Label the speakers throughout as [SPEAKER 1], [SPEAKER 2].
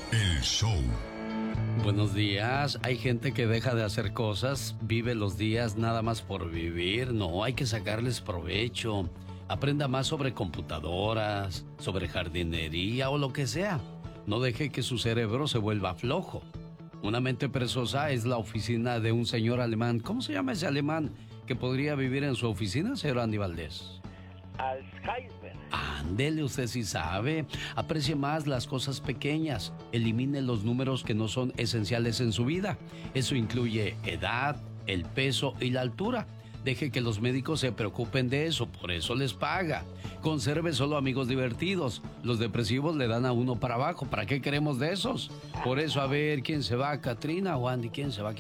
[SPEAKER 1] el show.
[SPEAKER 2] Buenos días. Hay gente que deja de hacer cosas, vive los días nada más por vivir. No, hay que sacarles provecho. Aprenda más sobre computadoras, sobre jardinería o lo que sea. No deje que su cerebro se vuelva flojo. Una mente perezosa es la oficina de un señor alemán. ¿Cómo se llama ese alemán que podría vivir en su oficina, señor Andy Valdés?
[SPEAKER 3] Alzheimer.
[SPEAKER 2] Ándele, usted sí sabe. Aprecie más las cosas pequeñas. Elimine los números que no son esenciales en su vida. Eso incluye edad, el peso y la altura. Deje que los médicos se preocupen de eso, por eso les paga. Conserve solo amigos divertidos. Los depresivos le dan a uno para abajo. ¿Para qué queremos de esos? Por eso, a ver, ¿quién se va? ¿Catrina o Andy? ¿Quién se va?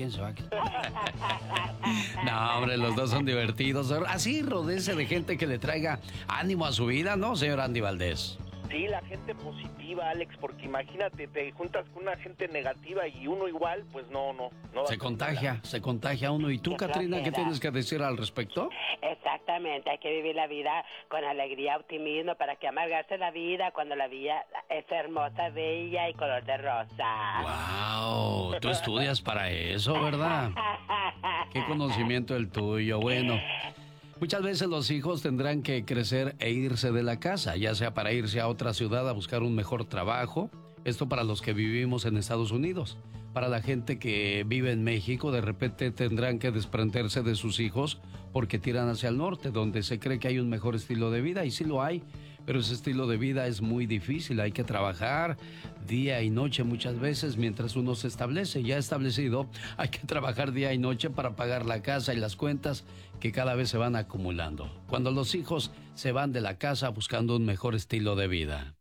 [SPEAKER 2] No, hombre, los dos son divertidos. Así rodéese de gente que le traiga ánimo a su vida, ¿no, señor Andy Valdés?
[SPEAKER 3] Sí, la gente positiva, Alex, porque imagínate, te juntas con una gente negativa y uno igual, pues no.
[SPEAKER 2] Se contagia uno. ¿Y tú, Catrina, qué tienes que decir al respecto?
[SPEAKER 4] Exactamente, hay que vivir la vida con alegría, optimismo, para que amargarse la vida cuando la vida es hermosa, bella y color de rosa.
[SPEAKER 2] ¡Wow! Tú estudias para eso, ¿verdad? ¡Qué conocimiento el tuyo! Bueno, muchas veces los hijos tendrán que crecer e irse de la casa, ya sea para irse a otra ciudad a buscar un mejor trabajo. Esto para los que vivimos en Estados Unidos. Para la gente que vive en México, de repente tendrán que desprenderse de sus hijos porque tiran hacia el norte, donde se cree que hay un mejor estilo de vida, y sí lo hay, pero ese estilo de vida es muy difícil. Hay que trabajar día y noche muchas veces mientras uno se establece. Ya establecido, hay que trabajar día y noche para pagar la casa y las cuentas que cada vez se van acumulando. Cuando los hijos se van de la casa buscando un mejor estilo de vida.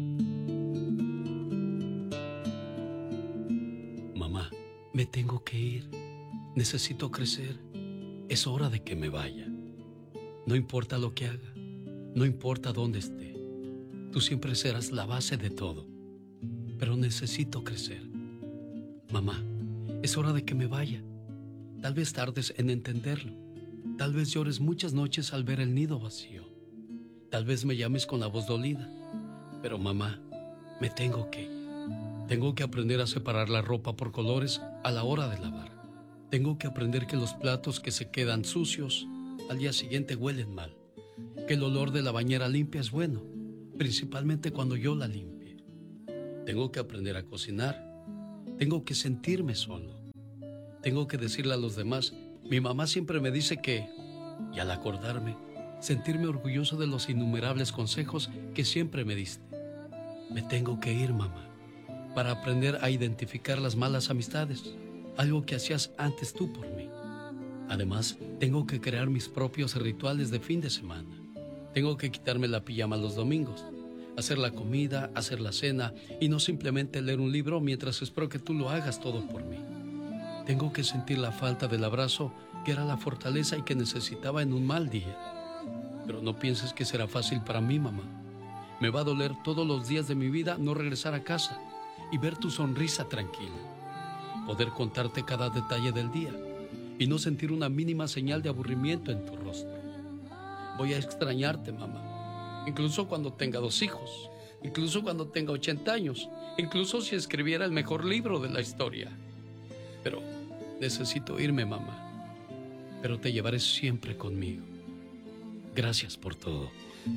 [SPEAKER 2] Mamá, me tengo que ir. Necesito crecer. Es hora de que me vaya. No importa lo que haga. No importa dónde esté. Tú siempre serás la base de todo. Pero necesito crecer. Mamá, es hora de que me vaya. Tal vez tardes en entenderlo. Tal vez llores muchas noches al ver el nido vacío. Tal vez me llames con la voz dolida. Pero mamá, me tengo que ir. Tengo que aprender a separar la ropa por colores a la hora de lavar. Tengo que aprender que los platos que se quedan sucios al día siguiente huelen mal. Que el olor de la bañera limpia es bueno, principalmente cuando yo la limpie. Tengo que aprender a cocinar. Tengo que sentirme solo. Tengo que decirle a los demás, mi mamá siempre me dice que, y al acordarme, sentirme orgulloso de los innumerables consejos que siempre me diste. Me tengo que ir, mamá, para aprender a identificar las malas amistades, algo que hacías antes tú por mí. Además, tengo que crear mis propios rituales de fin de semana. Tengo que quitarme la pijama los domingos, hacer la comida, hacer la cena y no simplemente leer un libro mientras espero que tú lo hagas todo por mí. Tengo que sentir la falta del abrazo que era la fortaleza y que necesitaba en un mal día. Pero no pienses que será fácil para mí, mamá. Me va a doler todos los días de mi vida no regresar a casa y ver tu sonrisa tranquila, poder contarte cada detalle del día y no sentir una mínima señal de aburrimiento en tu rostro. Voy a extrañarte, mamá, incluso cuando tenga 2 hijos, incluso cuando tenga 80 años, incluso si escribiera el mejor libro de la historia. Pero necesito irme, mamá, pero te llevaré siempre conmigo. Gracias por todo.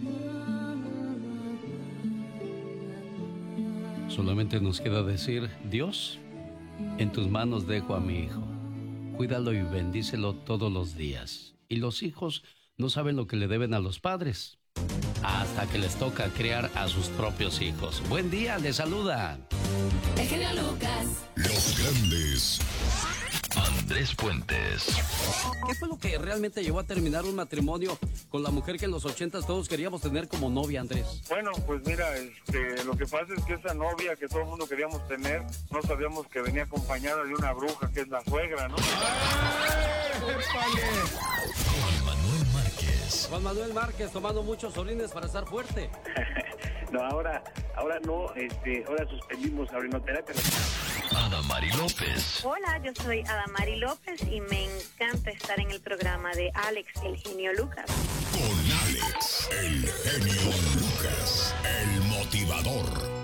[SPEAKER 2] Solamente nos queda decir, Dios, en tus manos dejo a mi hijo. Cuídalo y bendícelo todos los días. Y los hijos no saben lo que le deben a los padres hasta que les toca criar a sus propios hijos. Buen día, les saluda
[SPEAKER 5] El genio Lucas.
[SPEAKER 1] Los grandes.
[SPEAKER 6] Andrés Puentes.
[SPEAKER 2] ¿Qué fue lo que realmente llevó a terminar un matrimonio con la mujer que en los 80s todos queríamos tener como novia, Andrés?
[SPEAKER 7] Bueno, pues mira, lo que pasa es que esa novia que todo el mundo queríamos tener, no sabíamos que venía acompañada de una bruja, que es la suegra, ¿no?
[SPEAKER 1] Juan Manuel Márquez.
[SPEAKER 2] Juan Manuel Márquez tomando muchos orines para estar fuerte.
[SPEAKER 8] No, ahora no, ahora suspendimos la orinoterapia.
[SPEAKER 6] Adamari López.
[SPEAKER 9] Hola, yo soy Adamari López y me encanta estar en el programa de Alex, el genio Lucas.
[SPEAKER 1] Con Alex, el genio Lucas, el motivador.